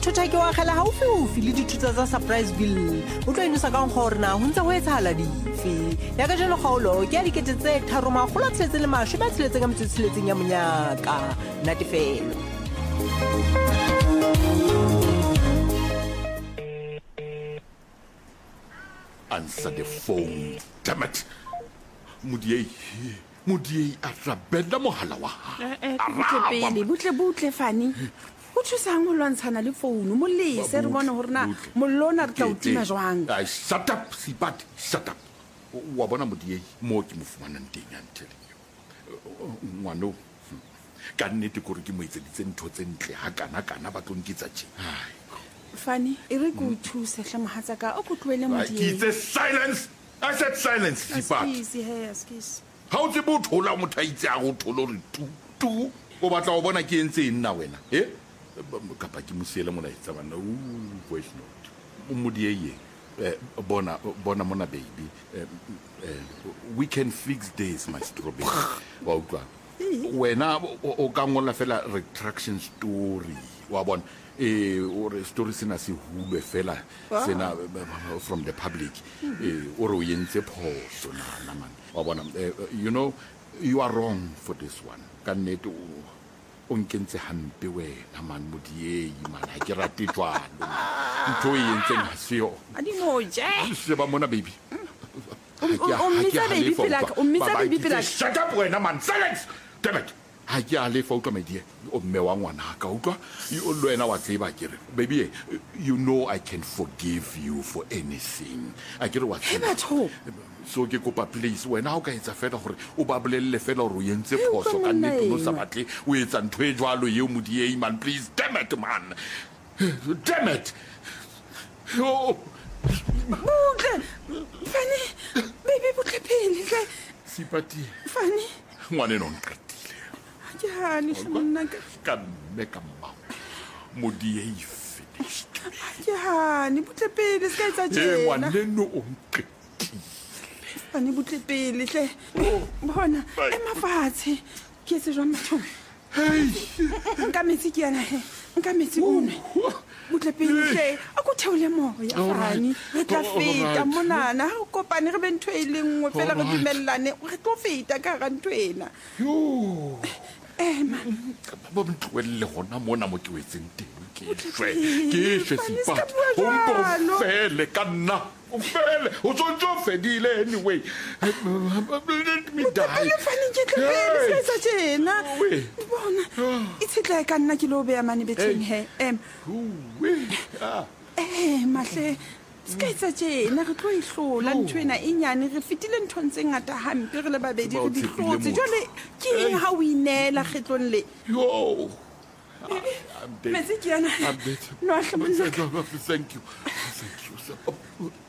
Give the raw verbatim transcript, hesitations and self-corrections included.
thotha ke wa gela haufi le dithuta tsa Surpriseville o tlo inosa ka gore na ho ntse ho etsahala dife ya ka jeno kgaolo ke a dikete tse tharo magolo tshetse le mashe ba tshetse ka motsetseletseng ya monyaka natefelo Answer the phone, damn it. Mudiei, Mudiei atrabenda mohala wa. Eh, butle butle butle fani. O thusa ngo lwantshana le phone mo lese re bona hore na mollona re tla utima jwang. Ai shut up, Sipat, shut up. Wa bona Mudiei mo ke mofumana nteng I'm telling you. Ngwano. Ka nnete gore ke moetseditse ntho tse ntle ha kana kana ba tlonkitsa tje. Fani, e re go thusa hle mohatsaka o go tloele Mudiei. It's silence. I said silence, Sipat. Excuse, hey, excuse. How tse bo thola motho a itse a go tholo re tu tu o batla go bona ke ntse nna wena eh kapa ke musiele mona itsa bana o voice note o Mudiei eh bona bona mona baby we can fix this my strawberry wa utlwa wena o ka ngola fela retraction story wa bona eh or story sena se hulwe fela sena from the public eh or o yentse phoso na man wa bona you know you are wrong for this one ka nneto o nkentse hampe wena man Mudiei man ha ke rate jwalo ntho e yentseng ha seo adi moje se ba mona baby o mmisa baby pelaka o mmisa baby pelaka shut up wena man silence damn it ha ke a le fa utlwa medie o mme wa ngwana ka utlwa o lwena wa tseba kere baby you know I can forgive you for anything a kere wa tseba so ke kopa please wena ha o ka etsa fela gore o ba bolelle fela gore o yentse phoso ka nnete no sa batle o etsa ntho e jwalo ye Mudiei man please damn it man damn it oh butle Fani baby butle pele Sipati Fani ngwane no nkatile ya ni shmonna ka meka mma Mudiei finished ya ni butle pele ska etsa tjena eh ngwane no o nkatile Fani butle pele hle bona e mafatshe ke se jwa mathong hey nka metsi ke yana he nka metsi one butle pele hle a go theole moya Fani re tla feta monana ha o kopane re be ntho e lengwe fela re dumellane re tlo feta ka ga ntwena yo eh ma ba mtwelle hona mona mo ke wetseng teng ke shwe ke shwe Sipa o mpo fele kana o fele o tsontsho fedile anyway let me die Fani ke tlepele se tjena bona itshitla ka nna ke lo be ya mane beteng he em eh mahle ska etsa tjena re tlo ihlola ntwena e nyane re fitile ntho tse ngata hampe re le babedi re di hlotse jole ke eng ha o inela kgetlong le yo Metsi ke yana I'm dead no a hlabonza thank you thank you